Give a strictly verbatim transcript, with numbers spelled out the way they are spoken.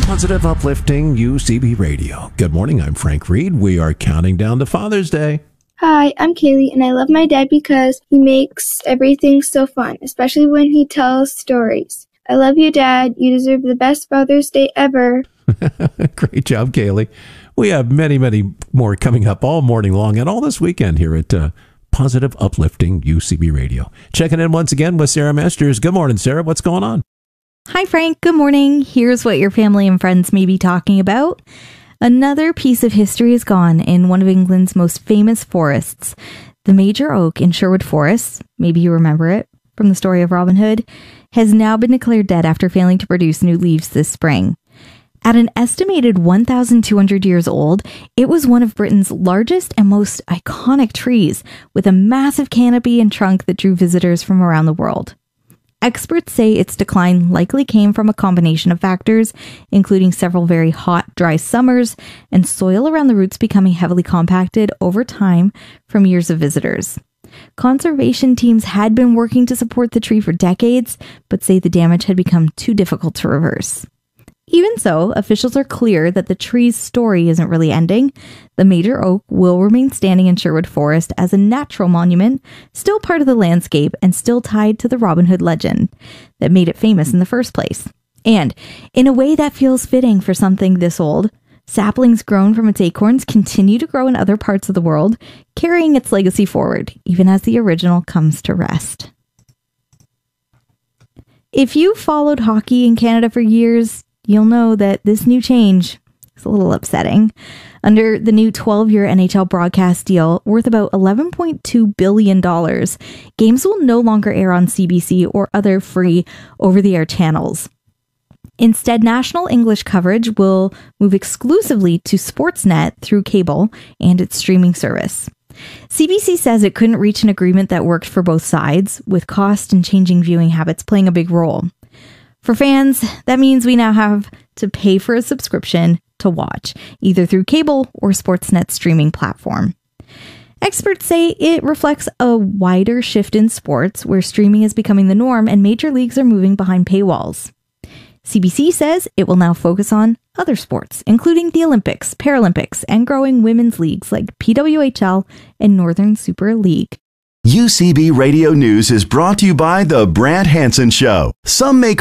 Positive, uplifting U C B Radio. Good morning, I'm Frank Reed. We are counting down to Father's Day. Hi, I'm Kaylee, and I love my dad because he makes everything so fun, especially when he tells stories. I love you, Dad. You deserve the best Father's Day ever. Great job, Kaylee. We have many, many more coming up all morning long and all this weekend here at uh, Positive, Uplifting U C B Radio. Checking in once again with Sarah Masters. Good morning, Sarah. What's going on? Hi, Frank. Good morning. Here's what your family and friends may be talking about. Another piece of history is gone in one of England's most famous forests. The major oak in Sherwood Forest, maybe you remember it from the story of Robin Hood, has now been declared dead after failing to produce new leaves this spring. At an estimated one thousand two hundred years old, it was one of Britain's largest and most iconic trees, with a massive canopy and trunk that drew visitors from around the world. Experts say its decline likely came from a combination of factors, including several very hot, dry summers and soil around the roots becoming heavily compacted over time from years of visitors. Conservation teams had been working to support the tree for decades, but say the damage had become too difficult to reverse. Even so, officials are clear that the tree's story isn't really ending. The major oak will remain standing in Sherwood Forest as a natural monument, still part of the landscape and still tied to the Robin Hood legend that made it famous in the first place. And in a way that feels fitting for something this old, saplings grown from its acorns continue to grow in other parts of the world, carrying its legacy forward, even as the original comes to rest. If you followed hockey in Canada for years, you'll know that this new change is a little upsetting. Under the new twelve-year N H L broadcast deal worth about eleven point two billion dollars, games will no longer air on C B C or other free over-the-air channels. Instead, national English coverage will move exclusively to Sportsnet through cable and its streaming service. C B C says it couldn't reach an agreement that worked for both sides, with cost and changing viewing habits playing a big role. For fans, that means we now have to pay for a subscription to watch, either through cable or Sportsnet's streaming platform. Experts say it reflects a wider shift in sports, where streaming is becoming the norm and major leagues are moving behind paywalls. C B C says it will now focus on other sports, including the Olympics, Paralympics, and growing women's leagues like P W H L and Northern Super League. U C B Radio News is brought to you by The Brant Hansen Show. Some may